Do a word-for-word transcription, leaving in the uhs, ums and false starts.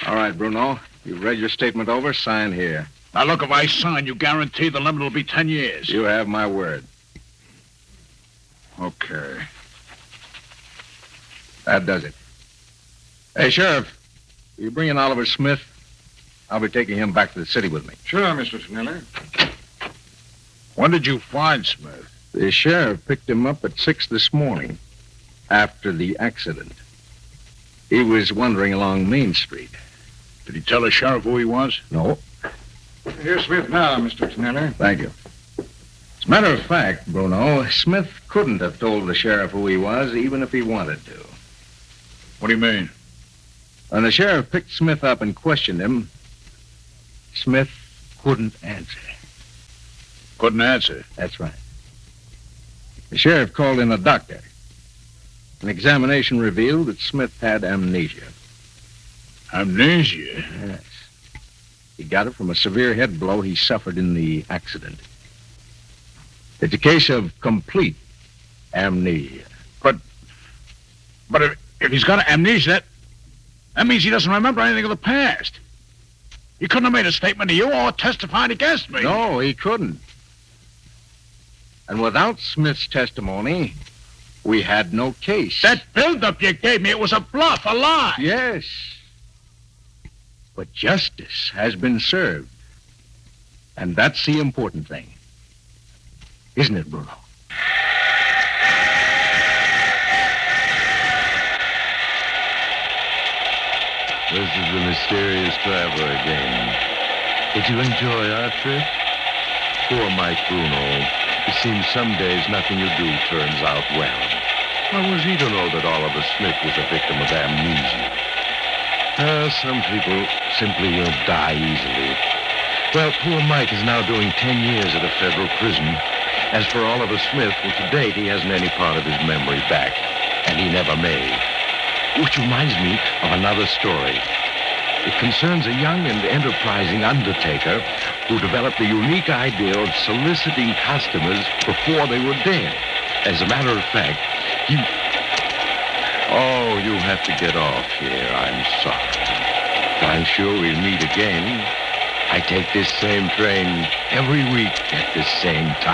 All right, Bruno. You've read your statement over. Sign here. Now, look, if I sign, you guarantee the limit will be ten years. You have my word. Okay. That does it. Hey, Sheriff, you bring in Oliver Smith. I'll be taking him back to the city with me. Sure, Mister Sniller. When did you find Smith? The sheriff picked him up at six this morning, after the accident. He was wandering along Main Street. Did he tell the sheriff who he was? No. Here's Smith now, Mister Sniller. Thank you. As a matter of fact, Bruno, Smith couldn't have told the sheriff who he was, even if he wanted to. What do you mean? When the sheriff picked Smith up and questioned him, Smith couldn't answer. Couldn't answer. That's right. The sheriff called in a doctor. An examination revealed that Smith had amnesia. Amnesia? Yes. He got it from a severe head blow he suffered in the accident. It's a case of complete amnesia. But, but if, if he's got amnesia, that, that means he doesn't remember anything of the past. He couldn't have made a statement to you or testified against me. No, he couldn't. And without Smith's testimony, we had no case. That build-up you gave me, it was a bluff, a lie. Yes. But justice has been served. And that's the important thing. Isn't it, Bruno? This is the mysterious traveler again. Did you enjoy our trip? Poor Mike Bruno. It seems some days nothing you do turns out well. How was he to know that Oliver Smith was a victim of amnesia? Uh, some people simply will die easily. Well, poor Mike is now doing ten years at a federal prison. As for Oliver Smith, well, to date, he hasn't any part of his memory back, and he never may. Which reminds me of another story. It concerns a young and enterprising undertaker who developed the unique idea of soliciting customers before they were dead. As a matter of fact, he... Oh, you have to get off here. I'm sorry. I'm sure we'll meet again. I take this same train every week at this same time.